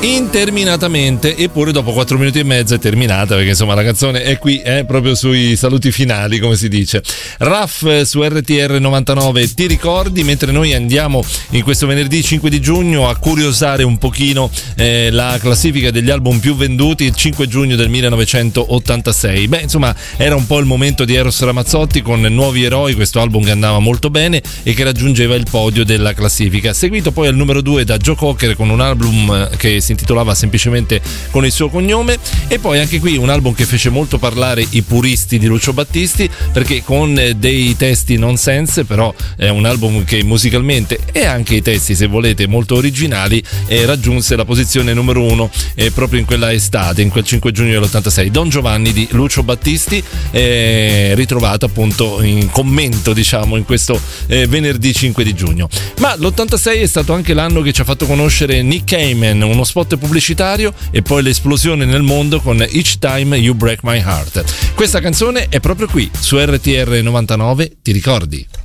interminatamente, eppure dopo 4 minuti e mezzo è terminata, perché insomma la canzone è qui, proprio sui saluti finali, come si dice. Raff su RTR 99, ti ricordi? Mentre noi andiamo in questo venerdì 5 di giugno a curiosare un pochino la classifica degli album più venduti il 5 giugno del 1986. Beh, insomma, era un po' il momento di Eros Ramazzotti con Nuovi Eroi, questo album che andava molto bene e che raggiungeva il podio della classifica, seguito poi al numero 2 da Joe Cocker con un album che si intitolava semplicemente con il suo cognome, e poi anche qui un album che fece molto parlare i puristi di Lucio Battisti, perché con dei testi nonsense, però è un album che musicalmente e anche i testi, se volete, molto originali, raggiunse la posizione numero 1 proprio in quella estate, in quel 5 giugno dell'86. Don Giovanni di Lucio Battisti, ritrovato appunto in commento, diciamo, in questo venerdì 5 di giugno. Ma l'86 è stato anche l'anno che ci ha fatto conoscere Nick Cayman, uno spot pubblicitario e poi l'esplosione nel mondo con Each Time You Break My Heart. Questa canzone è proprio qui su RTR 99, ti ricordi?